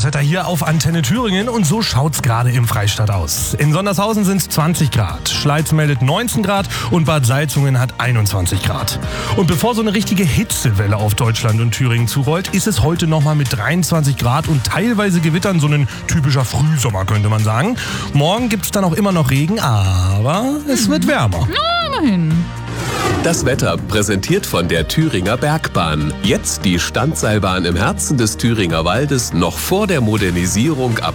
Wetter hier auf Antenne Thüringen und so schaut's gerade im Freistaat aus. In Sondershausen sind es 20 Grad, Schleiz meldet 19 Grad und Bad Salzungen hat 21 Grad. Und bevor so eine richtige Hitzewelle auf Deutschland und Thüringen zurollt, ist es heute nochmal mit 23 Grad und teilweise Gewittern so ein typischer Frühsommer, könnte man sagen. Morgen gibt's dann auch immer noch Regen, aber es wird wärmer. Na, immerhin. Das Wetter präsentiert von der Thüringer Bergbahn. Jetzt die Standseilbahn im Herzen des Thüringer Waldes, noch vor der Modernisierung ab